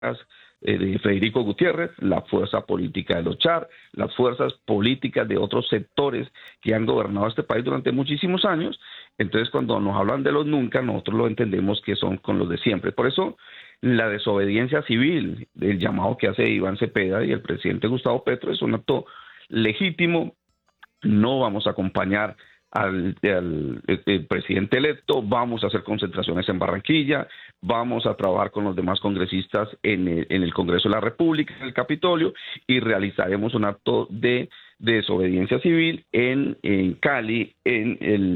de Federico Gutiérrez, la fuerza política de los Char, las fuerzas políticas de otros sectores que han gobernado este país durante muchísimos años. Entonces, cuando nos hablan de los nunca, nosotros lo entendemos que son con los de siempre. Por eso, la desobediencia civil, el llamado que hace Iván Cepeda y el presidente Gustavo Petro es un acto legítimo. No vamos a acompañar al presidente electo, vamos a hacer concentraciones en Barranquilla, vamos a trabajar con los demás congresistas en el Congreso de la República, en el Capitolio, y realizaremos un acto de desobediencia civil en Cali, en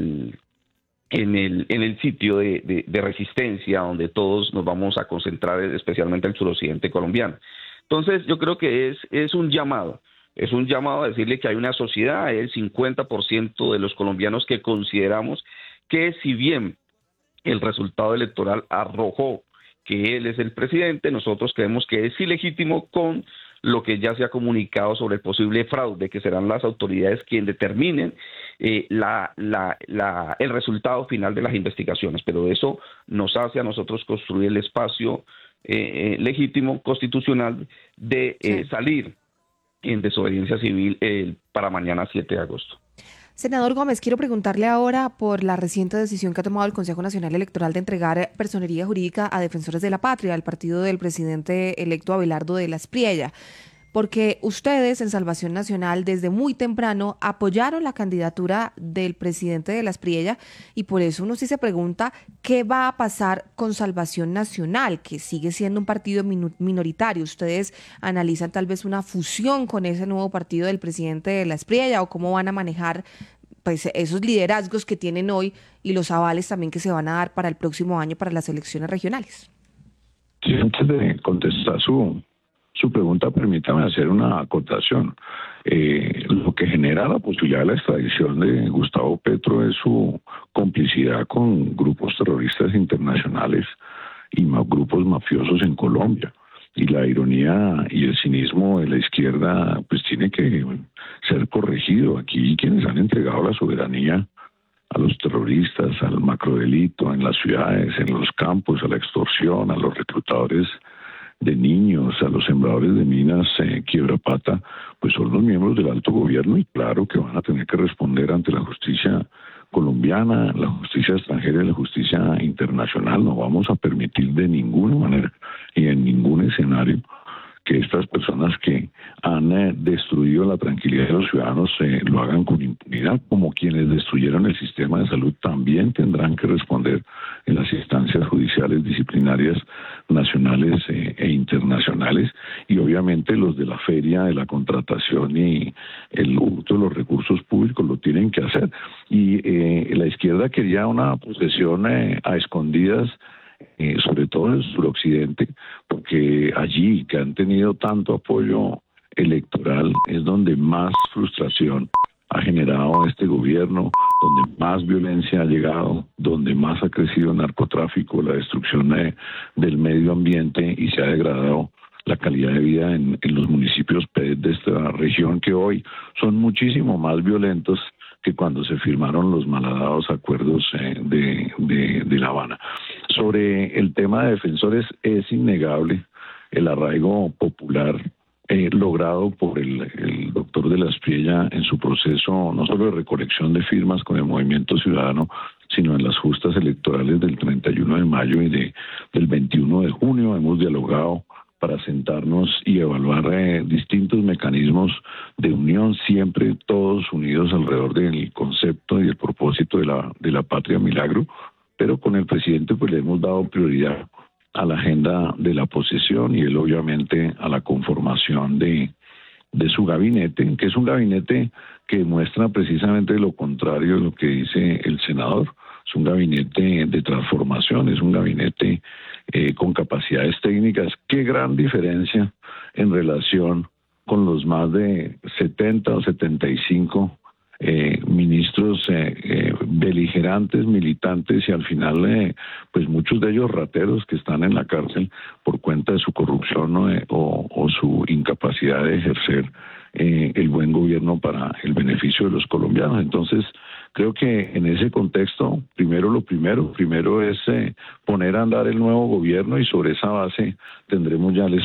el sitio de resistencia, donde todos nos vamos a concentrar, especialmente el suroccidente colombiano. Entonces, yo creo que es un llamado. Es un llamado a decirle que hay una sociedad, hay el 50% de los colombianos que consideramos que, si bien el resultado electoral arrojó que él es el presidente, nosotros creemos que es ilegítimo con lo que ya se ha comunicado sobre el posible fraude, que serán las autoridades quienes determinen el resultado final de las investigaciones. Pero eso nos hace a nosotros construir el espacio legítimo, constitucional, de salir en desobediencia civil para mañana 7 de agosto. Senador Gómez, quiero preguntarle ahora por la reciente decisión que ha tomado el Consejo Nacional Electoral de entregar personería jurídica a Defensores de la Patria, al partido del presidente electo Abelardo de la Espriella, porque ustedes en Salvación Nacional desde muy temprano apoyaron la candidatura del presidente de la Espriella, y por eso uno sí se pregunta qué va a pasar con Salvación Nacional, que sigue siendo un partido minoritario. ¿Ustedes analizan tal vez una fusión con ese nuevo partido del presidente de la Espriella, o cómo van a manejar pues esos liderazgos que tienen hoy y los avales también que se van a dar para el próximo año para las elecciones regionales? Sí, antes de contestar su pregunta, permítame hacer una acotación. Lo que genera la posibilidad de la extradición de Gustavo Petro es su complicidad con grupos terroristas internacionales y grupos mafiosos en Colombia. Y la ironía y el cinismo de la izquierda pues tiene que ser corregido. Aquí quienes han entregado la soberanía a los terroristas, al macrodelito en las ciudades, en los campos, a la extorsión, a los reclutadores de niños, a los sembradores de minas, quiebrapata, pues son los miembros del alto gobierno, y claro que van a tener que responder ante la justicia colombiana, la justicia extranjera y la justicia internacional. No vamos a permitir de ninguna manera y en ningún escenario que estas personas que han destruido la tranquilidad de los ciudadanos lo hagan con impunidad, como quienes destruyeron el sistema de salud también tendrán que responder en las instancias judiciales disciplinarias nacionales e internacionales, y obviamente los de la feria, de la contratación y el hurto de los recursos públicos lo tienen que hacer. Y la izquierda quería una posesión a escondidas, sobre todo en el suroccidente, porque allí, que han tenido tanto apoyo electoral, es donde más frustración ha generado este gobierno, donde más violencia ha llegado, donde más ha crecido el narcotráfico, la destrucción del medio ambiente, y se ha degradado la calidad de vida en los municipios de esta región, que hoy son muchísimo más violentos que cuando se firmaron los malhadados acuerdos de La Habana. Sobre el tema de Defensores, es innegable el arraigo popular logrado por el doctor de la Espriella en su proceso no solo de recolección de firmas con el Movimiento Ciudadano, sino en las justas electorales del 31 de mayo y del 21 de junio. Hemos dialogado para sentarnos y evaluar distintos mecanismos de unión, siempre todos unidos alrededor del concepto y el propósito de la patria milagro, pero con el presidente pues le hemos dado prioridad a la agenda de la posesión, y él obviamente a la conformación de su gabinete, que es un gabinete que muestra precisamente lo contrario de lo que dice el senador. Es un gabinete de transformación, es un gabinete con capacidades técnicas. Qué gran diferencia en relación con los más de 70 o 75 ministros beligerantes, militantes, y al final pues muchos de ellos rateros que están en la cárcel por cuenta de su corrupción o su incapacidad de ejercer el buen gobierno para el beneficio de los colombianos. Entonces Creo que en ese contexto, primero es poner a andar el nuevo gobierno y sobre esa base tendremos ya el